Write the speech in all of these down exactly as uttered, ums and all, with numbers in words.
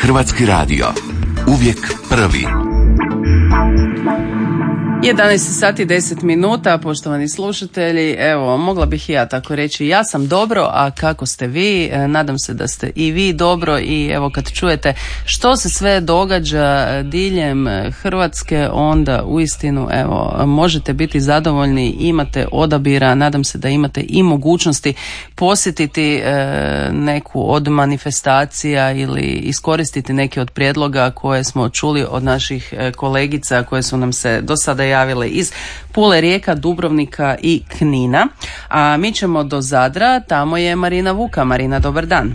Hrvatski radio. Uvijek prvi. jedanaest sati deset minuta, poštovani slušatelji. Evo, mogla bih i ja tako reći, ja sam dobro, a kako ste vi? Nadam se da ste i vi dobro i evo kad čujete što se sve događa diljem Hrvatske, onda uistinu evo možete biti zadovoljni, imate odabira, nadam se da imate i mogućnosti posjetiti e, neku od manifestacija ili iskoristiti neke od prijedloga koje smo čuli od naših kolegica koje su nam se do sada javile iz Pule, Rijeka, Dubrovnika i Knina. A mi ćemo do Zadra, tamo je Marina Vuka. Marina, dobar dan.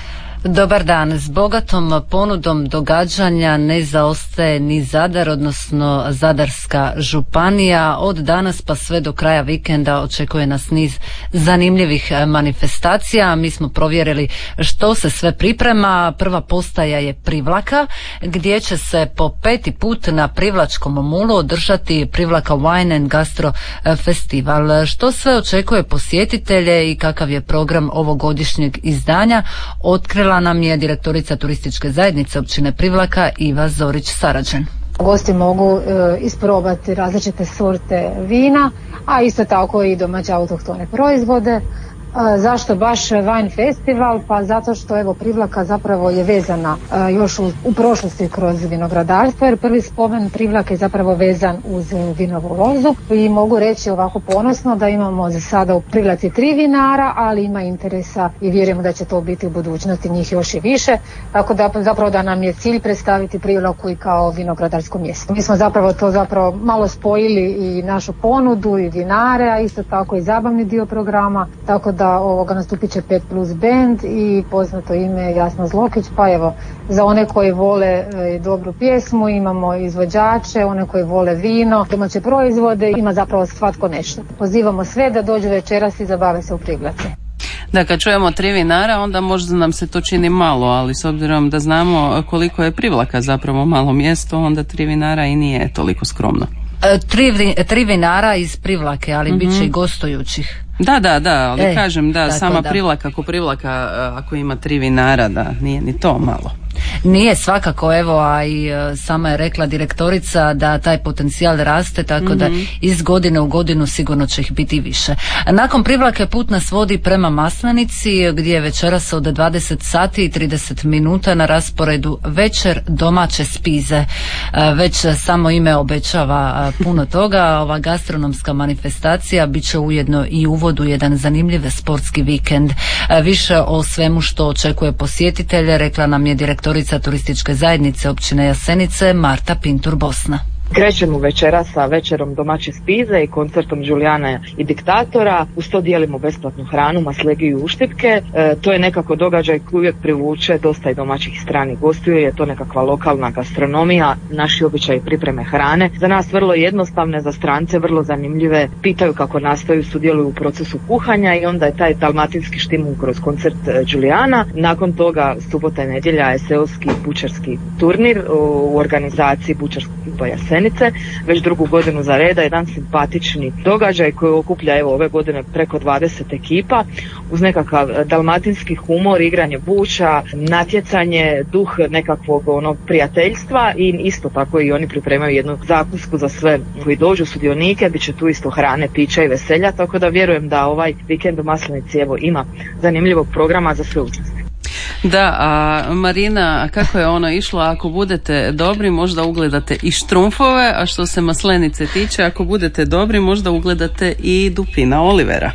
Dobar dan. S bogatom ponudom događanja ne zaostaje ni Zadar, odnosno Zadarska županija. Od danas pa sve do kraja vikenda očekuje nas niz zanimljivih manifestacija. Mi smo provjerili što se sve priprema. Prva postaja je Privlaka, gdje će se po peti put na Privlačkom mulu održati Privlaka Wine and Gastro Festival. Što sve očekuje posjetitelje i kakav je program ovogodišnjeg izdanja, otkrila nam je direktorica turističke zajednice općine Privlaka Iva Zorić-Sarađen. Gosti mogu e, isprobati različite sorte vina, a isto tako i domaće autohtone proizvode. E, zašto baš Wine Festival? Pa zato što evo Privlaka zapravo je vezana e, još u, u prošlosti kroz vinogradarstvo, jer prvi spomen Privlake je zapravo vezan uz vinovu lozu i mogu reći ovako ponosno da imamo za sada u Privlaci tri vinara, ali ima interesa i vjerujemo da će to biti u budućnosti njih još i više, tako da zapravo da nam je cilj predstaviti Privlaku i kao vinogradarsko mjesto. Mi smo zapravo to zapravo malo spojili i našu ponudu i vinare, a isto tako i zabavni dio programa, tako da da ovoga nastupit će pet plus band i poznato ime Jasna Zlokić, pa evo za one koji vole e, dobru pjesmu imamo izvođače, one koji vole vino, domaće proizvode, ima zapravo svatko nešto. Pozivamo sve da dođu večeras i zabave se u Privlaci. Da, kad čujemo tri vinara, onda možda nam se to čini malo, ali s obzirom da znamo koliko je Privlaka zapravo malo mjesto, onda tri vinara i nije toliko skromno. E, tri, tri vinara iz Privlake, ali mm-hmm. bit će i gostujućih. Da, da, da, ali e, kažem da sama da. Privlaka ako Privlaka ako ima tri vinara, da nije ni to malo. Nije svakako, evo, a i sama je rekla direktorica da taj potencijal raste, tako mm-hmm. da iz godine u godinu sigurno će ih biti više. Nakon Privlake put nas vodi prema Maslenici, gdje je večeras od dvadeset sati i trideset minuta na rasporedu večer domaće spize. Već samo ime obećava puno toga. Ova gastronomska manifestacija bit će ujedno i uvod u jedan zanimljiv sportski vikend. Više o svemu što očekuje posjetitelje rekla nam je direktorica turističke zajednice općine Jasenice Marta Pintur Bosna. Krećemo večera sa večerom domaće spize i koncertom Đulijana i Diktatora. Uz to dijelimo besplatnu hranu, maslegiju i uštipke. E, to je nekako događaj koji uvijek privuče dosta i domaćih stranih gostiju. Je to nekakva lokalna gastronomija, naši običaji pripreme hrane. Za nas vrlo jednostavne, za strance vrlo zanimljive. Pitaju kako nastaju, sudjeluju u procesu kuhanja i onda je taj dalmatinski štimung kroz koncert Đulijana. Nakon toga subota i nedjelja je seoski bučarski turnir u organizaciji Bučarskog kluba Jasenice. Već drugu godinu za reda, jedan simpatični događaj koji okuplja evo ove godine preko dvadeset ekipa uz nekakav dalmatinski humor, igranje buča, natjecanje, duh nekakvog onog prijateljstva i isto tako i oni pripremaju jednu zakusku za sve koji dođu sudionike, bit će tu isto hrane, pića i veselja, tako da vjerujem da ovaj vikend u Maslenici evo ima zanimljivog programa za sve učesnike. Da, a Marina, kako je ono išlo, ako budete dobri možda ugledate i štrumfove, a što se Maslenice tiče, ako budete dobri možda ugledate i Dupina Olivera.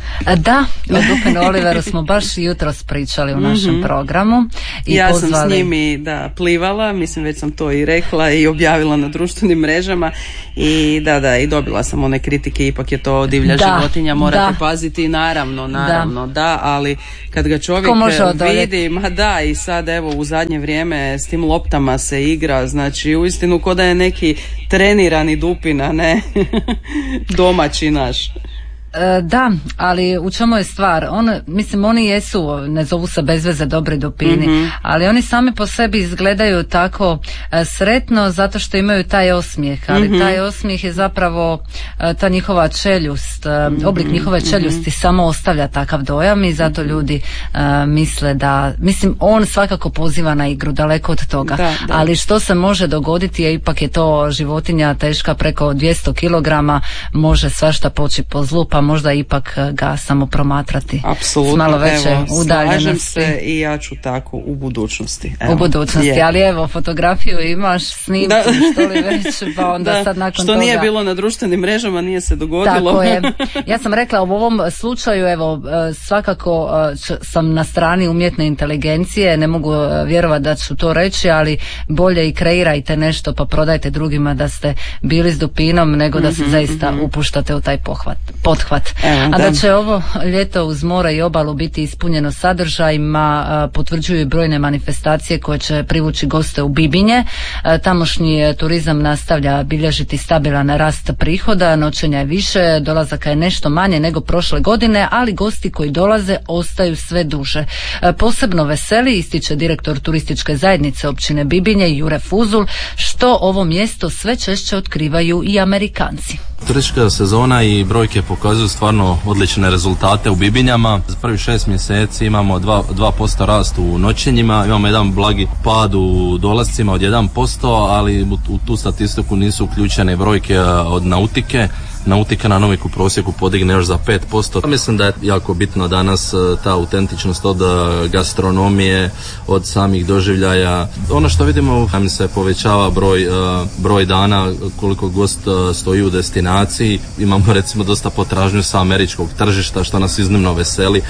Da, o Dupinu Oliveru smo baš jutros pričali u našem mm-hmm. programu. I ja pozvali... sam s njimi da plivala, mislim već sam to i rekla i objavila na društvenim mrežama i da, da, i dobila sam one kritike, ipak je to divlja da, životinja, morate da. paziti, naravno, naravno, da. da, ali kad ga čovjek vidi, ma da, i sad evo u zadnje vrijeme s tim loptama se igra, znači uistinu ko da je neki trenirani Dupin, a ne domaći naš. E, da, ali u čemu je stvar? On, mislim, oni jesu, ne zovu se bez veze dobri dupini, mm-hmm. ali oni sami po sebi izgledaju tako e, sretno zato što imaju taj osmijeh, ali mm-hmm. taj osmijeh je zapravo e, ta njihova čeljust, e, oblik njihove čeljusti mm-hmm. samo ostavlja takav dojam i zato ljudi e, misle da, mislim, on svakako poziva na igru, daleko od toga, da, da. Ali što se može dogoditi je ipak je to životinja teška preko dvjesto kilograma, može svašta poći po zlu, pa možda ipak ga samo promatrati. Apsolutno, s malo veće evo, udaljenosti. Slažem se i ja ću tako u budućnosti. Evo. U budućnosti, je. Ali evo, fotografiju imaš, snimku, što li već, pa onda da. sad nakon što toga... Što nije bilo na društvenim mrežama, nije se dogodilo. Tako je. Ja sam rekla, u ovom slučaju, evo, svakako sam na strani umjetne inteligencije, ne mogu vjerovati da ću to reći, ali bolje i kreirajte nešto pa prodajte drugima da ste bili s dupinom, nego da se mm-hmm, zaista mm-hmm. upuštate u taj pohvat, pothvat. Evo, a da. da će ovo ljeto uz more i obalu biti ispunjeno sadržajima a, potvrđuju brojne manifestacije koje će privući goste u Bibinje. A, tamošnji turizam nastavlja bilježiti stabilan rast prihoda, noćenja je više, dolazaka je nešto manje nego prošle godine, ali gosti koji dolaze ostaju sve duže. A, posebno veseli, ističe direktor turističke zajednice općine Bibinje Jure Fuzul, što ovo mjesto sve češće otkrivaju i Amerikanci. Turistička sezona i brojke pokazuju stvarno odlične rezultate u Bibinjama. Za prvih šest mjeseci imamo dva posto rast u noćenjima, imamo jedan blagi pad u dolascima od jedan posto, ali u tu statistiku nisu uključene brojke od nautike. Nautika na Noviku prosjeku podigne još za pet posto. Mislim da je jako bitno danas ta autentičnost od gastronomije, od samih doživljaja. Ono što vidimo, nam se povećava broj, broj dana koliko gost stoji u destinaciji. Imamo recimo dosta potražnju sa američkog tržišta, što nas iznimno veseli.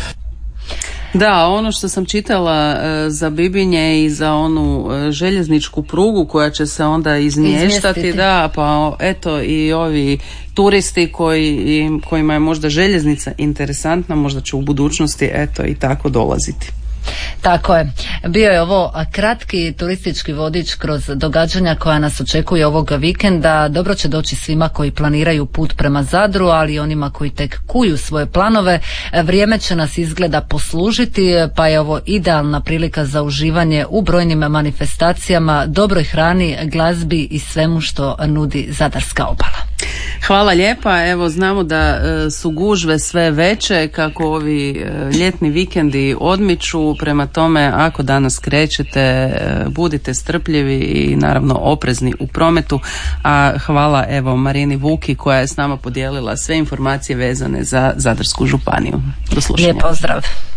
Da, ono što sam čitala e, za Bibinje i za onu e, željezničku prugu koja će se onda izmještati, Izmjestiti. da, pa eto i ovi turisti koji, kojima je možda željeznica interesantna, možda će u budućnosti eto i tako dolaziti. Tako je. Bio je ovo kratki turistički vodič kroz događanja koja nas očekuje ovog vikenda. Dobro će doći svima koji planiraju put prema Zadru, ali i onima koji tek kuju svoje planove. Vrijeme će nas izgleda poslužiti, pa je ovo idealna prilika za uživanje u brojnim manifestacijama, dobroj hrani, glazbi i svemu što nudi Zadarska obala. Hvala lijepa. Evo, znamo da su gužve sve veće kako ovi ljetni vikendi odmiču, prema tome ako danas krećete budite strpljivi i naravno oprezni u prometu. A hvala evo Marini Vuki koja je s nama podijelila sve informacije vezane za Zadarsku županiju. Do slušanja. Lijep pozdrav.